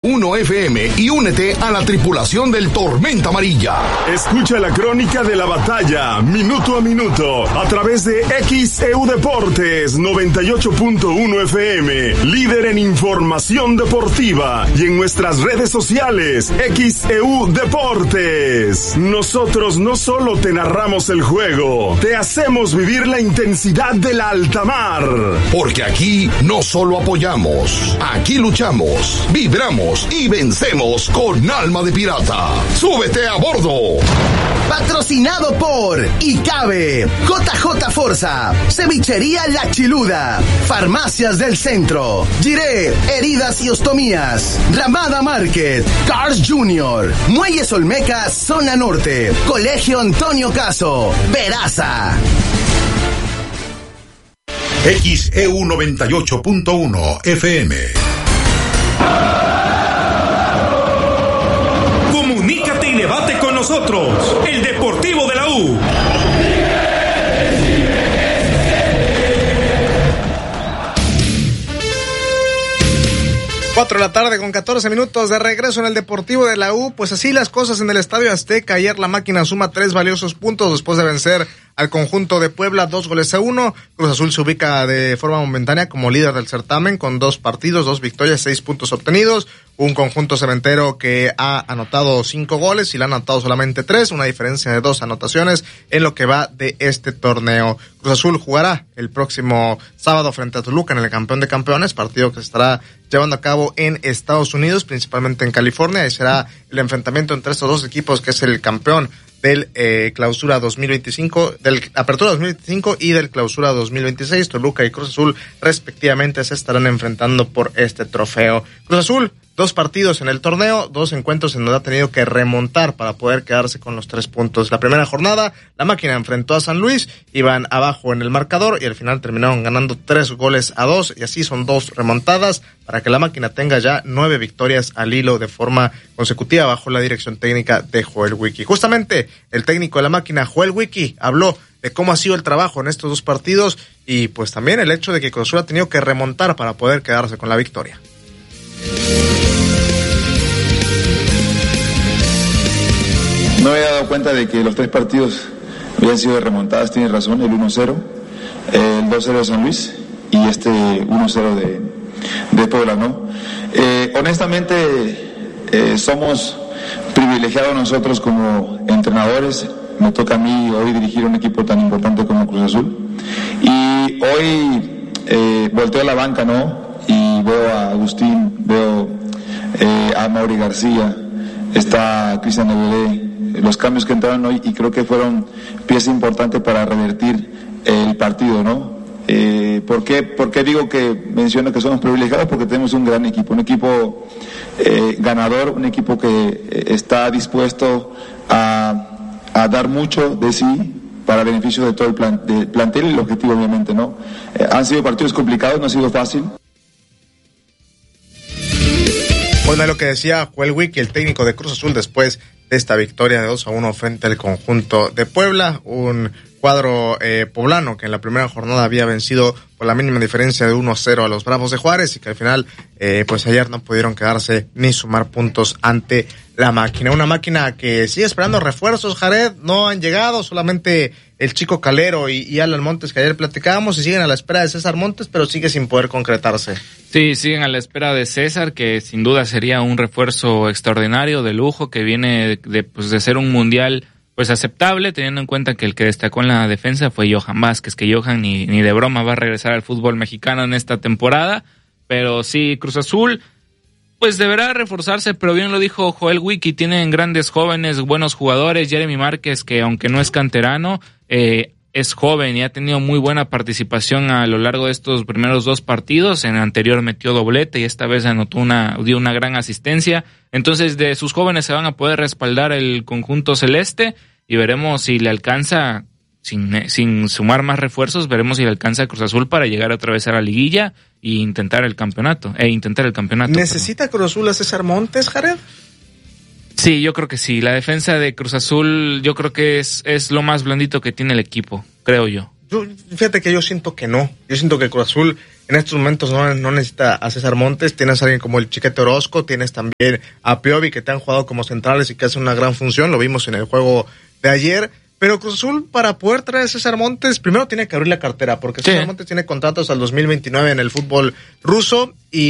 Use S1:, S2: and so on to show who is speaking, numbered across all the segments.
S1: 1 FM y únete a la tripulación del Tormenta Amarilla.
S2: Escucha la crónica de la batalla minuto a minuto a través de XEU Deportes 98.1 FM, líder en información deportiva, y en nuestras redes sociales XEU Deportes. Nosotros no solo te narramos el juego, te hacemos vivir la intensidad de la alta mar.
S1: Porque aquí no solo apoyamos, aquí luchamos, vibramos y vencemos con alma de pirata. ¡Súbete a bordo!
S3: Patrocinado por ICABE, JJ Forza, Cevichería La Chiluda, Farmacias del Centro, Giré, Heridas y Ostomías, Ramada Market, Cars Junior, Muelles Olmecas, Zona Norte, Colegio Antonio Caso, Veraza.
S4: XEU 98.1 FM.
S5: Comunícate y debate con nosotros. El Deportivo de la U.
S6: 4 de la tarde con 14 minutos de regreso en el Deportivo de la U. Pues así las cosas en el Estadio Azteca. Ayer la máquina suma 3 valiosos puntos después de vencer al conjunto de Puebla 2-1. Cruz Azul se ubica de forma momentánea como líder del certamen con 2 partidos, 2 victorias, 6 puntos obtenidos. Un conjunto cementero que ha anotado 5 goles y le han anotado solamente 3, una diferencia de 2 anotaciones en lo que va de este torneo. Cruz Azul jugará el próximo sábado frente a Toluca en el Campeón de Campeones, partido que se estará llevando a cabo en Estados Unidos, principalmente en California, y será el enfrentamiento entre estos dos equipos, que es el campeón del Clausura 2025, del Apertura 2025 y del Clausura 2026. Toluca y Cruz Azul respectivamente se estarán enfrentando por este trofeo. Cruz Azul, 2 partidos en el torneo, 2 encuentros en donde ha tenido que remontar para poder quedarse con los 3 puntos. La primera jornada, la máquina enfrentó a San Luis, iban abajo en el marcador y al final terminaron ganando 3-2, y así son 2 remontadas para que la máquina tenga ya 9 victorias al hilo de forma consecutiva bajo la dirección técnica de Joel Wiki. Justamente el técnico de la máquina, Joel Wiki, habló de cómo ha sido el trabajo en estos 2 partidos y pues también el hecho de que Cruz Azul ha tenido que remontar para poder quedarse con la victoria.
S7: No me había dado cuenta de que los 3 partidos habían sido de remontadas, tienes razón, el 1-0, el 2-0 de San Luis y este 1-0 de Puebla, ¿no? Honestamente, somos privilegiados nosotros como entrenadores. Me toca a mí hoy dirigir un equipo tan importante como Cruz Azul. Y hoy volteo a la banca, ¿no? Y veo a Agustín, veo a Mauri García, está Cristian Evelé, los cambios que entraron hoy, y creo que fueron pieza importante para revertir el partido, ¿no? ¿Por qué digo que menciono que somos privilegiados? Porque tenemos un gran equipo, un equipo ganador, un equipo que está dispuesto a dar mucho de sí para beneficio de todo el plantel y el objetivo, obviamente, ¿no? Han sido partidos complicados, no ha sido fácil.
S6: Bueno, es lo que decía Joel Wiki, el técnico de Cruz Azul, después de esta victoria de 2-1 frente al conjunto de Puebla, un cuadro poblano que en la primera jornada había vencido por la mínima diferencia de 1-0 a los Bravos de Juárez y que al final pues ayer no pudieron quedarse ni sumar puntos ante la máquina. Una máquina que sigue esperando refuerzos, Jared, no han llegado, solamente el Chico Calero y Alan Montes que ayer platicábamos, y siguen a la espera de César Montes, pero sigue sin poder concretarse.
S8: Sí, siguen a la espera de César, que sin duda sería un refuerzo extraordinario, de lujo, que viene de ser un mundial pues aceptable, teniendo en cuenta que el que destacó en la defensa fue Johan Vázquez, que Johan ni de broma va a regresar al fútbol mexicano en esta temporada, pero sí, Cruz Azul pues deberá reforzarse, pero bien lo dijo Joel Wiki, tienen grandes jóvenes, buenos jugadores. Jeremy Márquez, que aunque no es canterano, es joven y ha tenido muy buena participación a lo largo de estos primeros 2 partidos. En el anterior metió doblete y esta vez dio una gran asistencia. Entonces de sus jóvenes se van a poder respaldar el conjunto celeste y veremos si le alcanza, sin sumar más refuerzos, veremos si le alcanza a Cruz Azul para llegar otra vez a la liguilla e intentar el campeonato.
S6: ¿Necesita Cruz Azul a César Montes, Jared?
S8: Sí, yo creo que sí. La defensa de Cruz Azul yo creo que es lo más blandito que tiene el equipo, creo yo.
S6: Fíjate que yo siento que no. Yo siento que Cruz Azul en estos momentos no necesita a César Montes. Tienes a alguien como el Chiquete Orozco, tienes también a Piovi, que te han jugado como centrales y que hacen una gran función, lo vimos en el juego de ayer. Pero Cruz Azul, para poder traer a César Montes, primero tiene que abrir la cartera, porque César Montes tiene contratos al 2029 en el fútbol ruso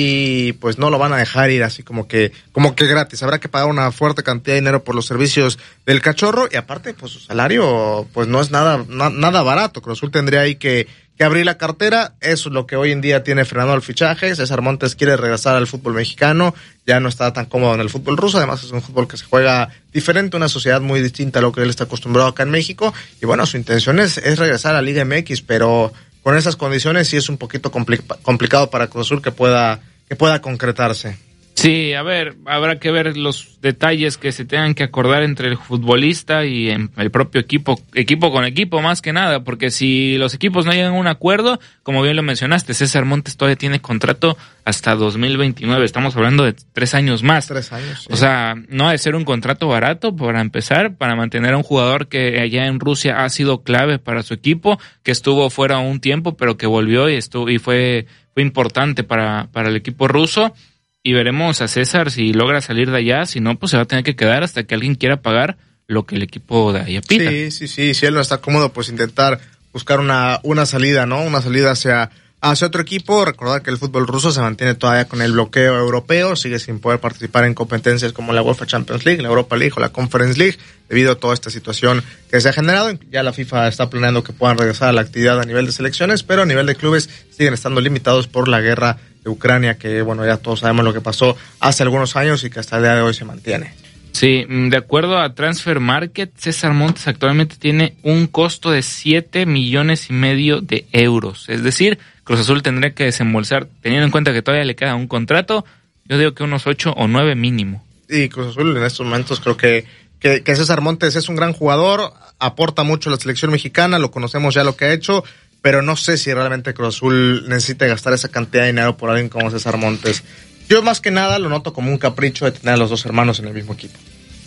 S6: y pues no lo van a dejar ir así como que gratis. Habrá que pagar una fuerte cantidad de dinero por los servicios del Cachorro y aparte pues su salario pues no es nada barato. Cruz Azul tendría ahí que abrir la cartera. Eso es lo que hoy en día tiene frenado el fichaje. César Montes quiere regresar al fútbol mexicano, ya no está tan cómodo en el fútbol ruso, además es un fútbol que se juega diferente, una sociedad muy distinta a lo que él está acostumbrado acá en México, y bueno, su intención es regresar a la Liga MX, pero con esas condiciones sí es un poquito complicado para Cruz Azul que pueda concretarse.
S8: Sí, a ver, habrá que ver los detalles que se tengan que acordar entre el futbolista y el propio equipo con equipo más que nada, porque si los equipos no llegan a un acuerdo, como bien lo mencionaste, César Montes todavía tiene contrato hasta 2029, estamos hablando de 3 años más.
S6: 3 años, sí.
S8: O sea, no ha de ser un contrato barato para empezar, para mantener a un jugador que allá en Rusia ha sido clave para su equipo, que estuvo fuera un tiempo, pero que volvió y fue importante para el equipo ruso. Y veremos a César si logra salir de allá, si no, pues se va a tener que quedar hasta que alguien quiera pagar lo que el equipo de allá pida.
S6: Sí, si él no está cómodo, pues intentar buscar una salida, ¿no? Una salida hacia otro equipo. Recordar que el fútbol ruso se mantiene todavía con el bloqueo europeo, sigue sin poder participar en competencias como la UEFA Champions League, la Europa League o la Conference League, debido a toda esta situación que se ha generado. Ya la FIFA está planeando que puedan regresar a la actividad a nivel de selecciones, pero a nivel de clubes siguen estando limitados por la guerra de Ucrania, que bueno, ya todos sabemos lo que pasó hace algunos años y que hasta el día de hoy se mantiene.
S8: Sí, de acuerdo a Transfer Market, César Montes actualmente tiene un costo de 7,5 millones de euros. Es decir, Cruz Azul tendría que desembolsar, teniendo en cuenta que todavía le queda un contrato, yo digo que unos 8 o 9 mínimo.
S6: Y Cruz Azul en estos momentos creo que César Montes es un gran jugador, aporta mucho a la selección mexicana, lo conocemos ya lo que ha hecho, pero no sé si realmente Cruz Azul necesita gastar esa cantidad de dinero por alguien como César Montes. Yo más que nada lo noto como un capricho de tener a los dos hermanos en el mismo equipo.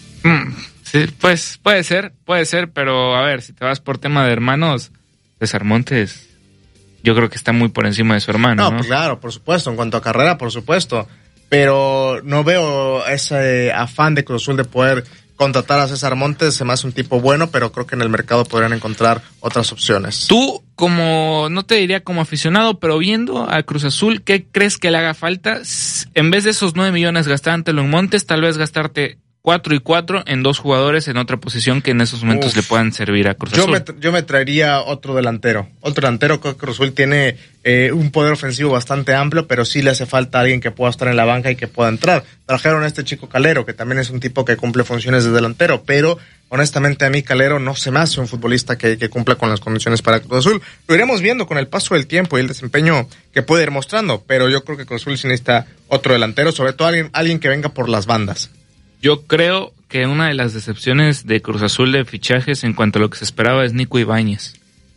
S8: Sí, pues puede ser, pero a ver, si te vas por tema de hermanos, César Montes, yo creo que está muy por encima de su hermano, ¿no?
S6: Pues claro, por supuesto, en cuanto a carrera, por supuesto, pero no veo ese afán de Cruz Azul de poder contratar a César Montes. Se me hace un tipo bueno, pero creo que en el mercado podrían encontrar otras opciones.
S8: Tú, no te diría como aficionado, pero viendo a Cruz Azul, ¿qué crees que le haga falta? En vez de esos 9 millones gastártelo en Montes, tal vez gastarte 4 y 4 en 2 jugadores en otra posición que en esos momentos le puedan servir a Cruz Azul.
S6: Yo me traería otro delantero. Creo que Cruz Azul tiene un poder ofensivo bastante amplio, pero sí le hace falta alguien que pueda estar en la banca y que pueda entrar. Trajeron a este chico Calero, que también es un tipo que cumple funciones de delantero, pero honestamente a mí Calero no se me hace un futbolista que cumpla con las condiciones para Cruz Azul. Lo iremos viendo con el paso del tiempo y el desempeño que puede ir mostrando, pero yo creo que Cruz Azul sí necesita otro delantero, sobre todo alguien que venga por las bandas.
S8: Yo creo que una de las decepciones de Cruz Azul de fichajes en cuanto a lo que se esperaba es Nico Ibáñez.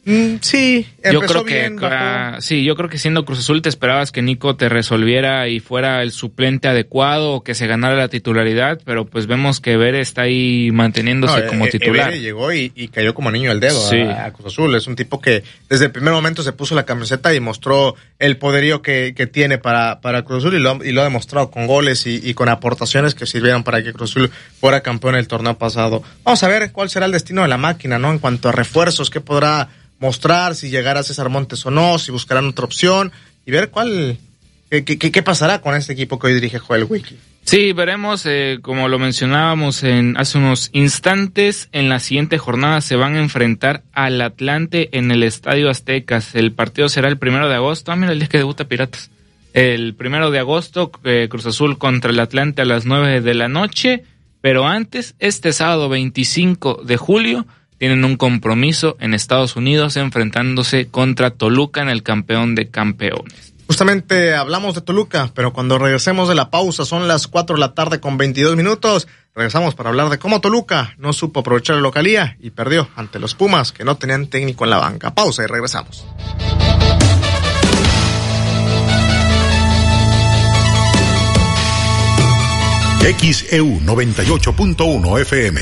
S6: Sí, empezó bien.
S8: Yo creo que siendo Cruz Azul te esperabas que Nico te resolviera y fuera el suplente adecuado o que se ganara la titularidad, pero pues vemos que Bere está ahí manteniéndose como titular.
S6: Bere llegó y cayó como niño al dedo a Cruz Azul. Es un tipo que desde el primer momento se puso la camiseta y mostró el poderío que tiene para Cruz Azul y lo ha demostrado con goles y con aportaciones que sirvieron para que Cruz Azul fuera campeón el torneo pasado. Vamos a ver cuál será el destino de la máquina, ¿no? En cuanto a refuerzos, qué podrá mostrar, si llegará César Montes o no, si buscarán otra opción y ver qué pasará con este equipo que hoy dirige Joel Wiki.
S8: Sí, veremos, como lo mencionábamos hace unos instantes, en la siguiente jornada se van a enfrentar al Atlante en el Estadio Aztecas. El partido será el 1 de agosto, mira el día que debuta Piratas. El 1 de agosto, Cruz Azul contra el Atlante a las 9 de la noche, pero antes, este sábado 25 de julio, tienen un compromiso en Estados Unidos enfrentándose contra Toluca en el campeón de campeones.
S6: Justamente hablamos de Toluca, pero cuando regresemos de la pausa, son las 4 de la tarde con 22 minutos, regresamos para hablar de cómo Toluca no supo aprovechar la localía y perdió ante los Pumas, que no tenían técnico en la banca. Pausa y regresamos.
S4: XEU 98.1 FM.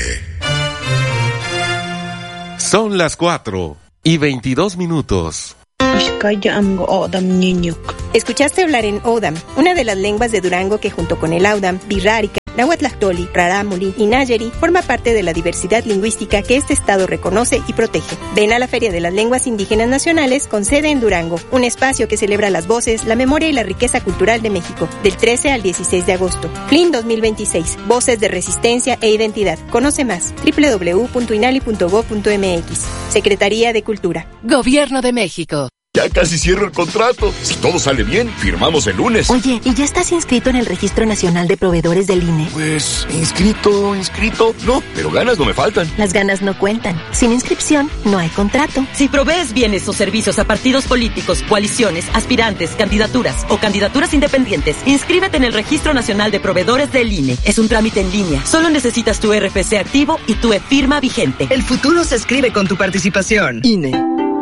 S9: Son las 4:22. Escuchaste hablar en Odam, una de las lenguas de Durango que junto con el Audam, Birrárica, Nahuatlactoli, Rarámuri y Nayeri forma parte de la diversidad lingüística que este estado reconoce y protege. Ven a la Feria de las Lenguas Indígenas Nacionales con sede en Durango, un espacio que celebra las voces, la memoria y la riqueza cultural de México, del 13 al 16 de agosto. FLIN 2026, Voces de Resistencia e Identidad. Conoce más, www.inali.gov.mx. Secretaría de Cultura.
S10: Gobierno de México.
S11: Ya casi cierro el contrato. Si todo sale bien, firmamos el lunes.
S12: Oye, ¿y ya estás inscrito en el Registro Nacional de Proveedores del INE?
S11: Pues, inscrito. No, pero ganas no me faltan.
S12: Las ganas no cuentan. Sin inscripción, no hay contrato.
S13: Si provees bienes o servicios a partidos políticos, coaliciones, aspirantes, candidaturas o candidaturas independientes, inscríbete en el Registro Nacional de Proveedores del INE. Es un trámite en línea. Solo necesitas tu RFC activo y tu e-firma vigente.
S14: El futuro se escribe con tu participación. INE.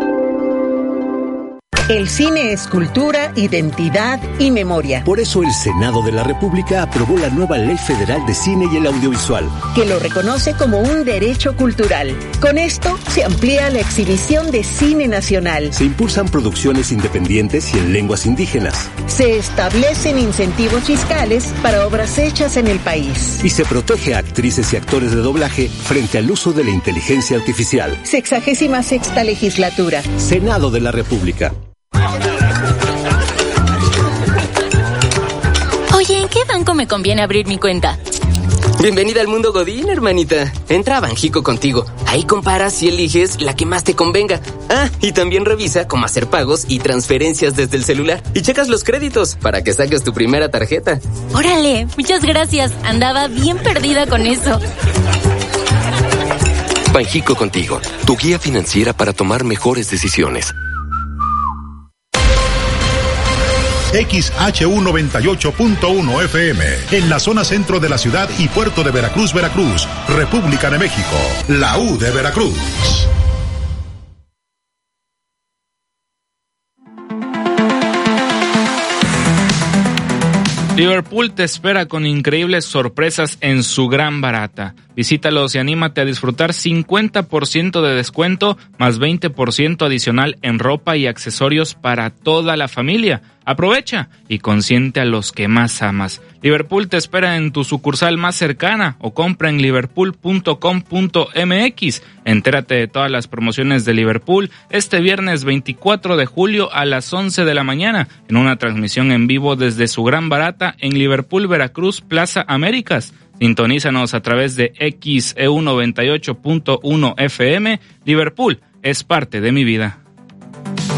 S15: El cine es cultura, identidad y memoria.
S16: Por eso el Senado de la República aprobó la nueva Ley Federal de Cine y el Audiovisual,
S15: que lo reconoce como un derecho cultural. Con esto se amplía la exhibición de cine nacional.
S16: Se impulsan producciones independientes y en lenguas indígenas.
S15: Se establecen incentivos fiscales para obras hechas en el país.
S16: Y se protege a actrices y actores de doblaje frente al uso de la inteligencia artificial.
S15: 66ª legislatura.
S16: Senado de la República.
S17: Oye, ¿en qué banco me conviene abrir mi cuenta?
S18: Bienvenida al mundo Godín, hermanita. Entra a Banjico contigo. Ahí comparas y eliges la que más te convenga. Ah, y también revisa cómo hacer pagos y transferencias desde el celular. Y checas los créditos para que saques tu primera tarjeta.
S17: Órale, muchas gracias. Andaba bien perdida con eso.
S19: Banjico contigo, tu guía financiera para tomar mejores decisiones.
S4: XHU 98.1 FM, en la zona centro de la ciudad y puerto de Veracruz, Veracruz, República de México, la U de Veracruz.
S8: Liverpool te espera con increíbles sorpresas en su gran barata. Visítalos y anímate a disfrutar 50% de descuento más 20% adicional en ropa y accesorios para toda la familia. Aprovecha y consiente a los que más amas. Liverpool te espera en tu sucursal más cercana o compra en liverpool.com.mx. Entérate de todas las promociones de Liverpool este viernes 24 de julio a las 11 de la mañana en una transmisión en vivo desde su gran barata en Liverpool, Veracruz, Plaza Américas. Sintonízanos a través de XEU 98.1 FM. Liverpool es parte de mi vida.